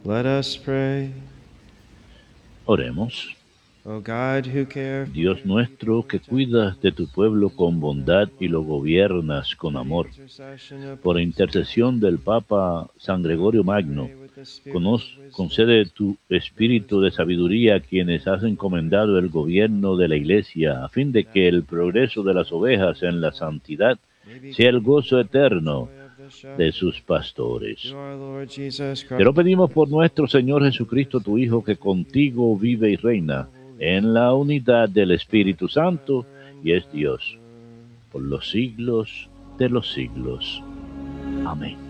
Let us pray. Oremos. O God, who care for Dios nuestro, que cuidas de tu pueblo con bondad y lo gobiernas con amor, por intercesión del Papa San Gregorio Magno, concede tu espíritu de sabiduría a quienes has encomendado el gobierno de la Iglesia, a fin de que el progreso de las ovejas en la santidad sea el gozo eterno de sus pastores. Te lo pedimos por nuestro Señor Jesucristo, tu Hijo, que contigo vive y reina en la unidad del Espíritu Santo y es Dios por los siglos de los siglos. Amén.